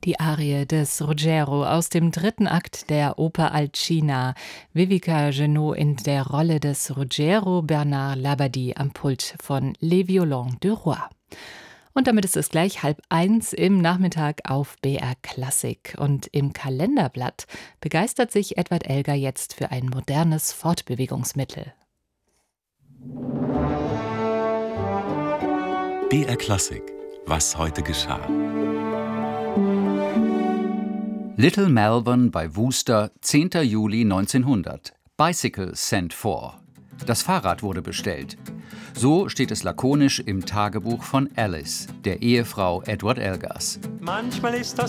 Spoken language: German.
Die Arie des Ruggiero aus dem dritten Akt der Oper Alcina. Vivica Genot in der Rolle des Ruggiero, Bernard Labadie am Pult von Les Violons du Roi. Und damit ist es gleich 12:30 im Nachmittag auf BR Klassik. Und im Kalenderblatt begeistert sich Edward Elgar jetzt für ein modernes Fortbewegungsmittel. BR Klassik. Was heute geschah. Little Melbourne bei Worcester, 10. Juli 1900. Bicycle sent for. Das Fahrrad wurde bestellt. So steht es lakonisch im Tagebuch von Alice, der Ehefrau Edward Elgars. Manchmal ist das